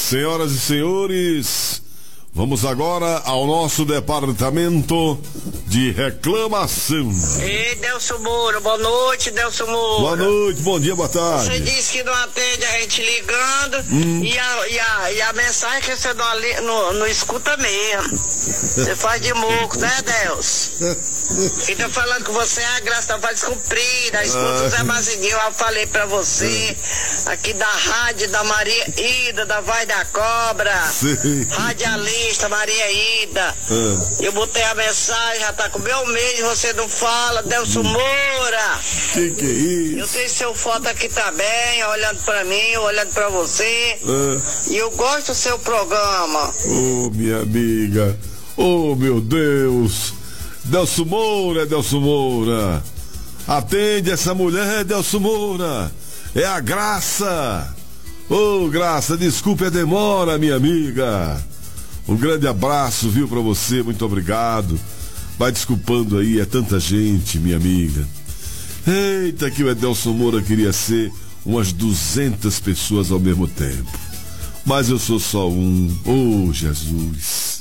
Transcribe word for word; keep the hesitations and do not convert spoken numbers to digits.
Senhoras e senhores, vamos agora ao nosso departamento de reclamação. Ei, Delcio Moura, boa noite, Delcio Moura. Boa noite, bom dia, boa tarde. Você disse que não atende a gente ligando hum. e, a, e, a, e a mensagem que você não, não, não escuta mesmo. Você faz de moco, né, Delcio? Quem tá falando com você é a Graça da Paz Cumprida, escuta o Zé Mazinho, eu falei pra você, aqui da rádio da Maria Ida, da Vai da Cobra. Sim. Radialista Maria Ida. É. Eu botei a mensagem, já tá com meu mês, você não fala, Delcio Moura. Que que é isso? Eu tenho seu foto aqui também, olhando pra mim, olhando pra você. É. E eu gosto do seu programa. Oh, minha amiga. Oh, meu Deus. Delcio Moura, Delcio Moura. Atende essa mulher, Delcio Moura. É a Graça. Ô, oh, Graça, desculpe a demora, minha amiga. Um grande abraço, viu, pra você, muito obrigado. Vai desculpando aí, é tanta gente, minha amiga. Eita, que o Edelson Moura queria ser umas duzentas pessoas ao mesmo tempo. Mas eu sou só um. Oh, Jesus.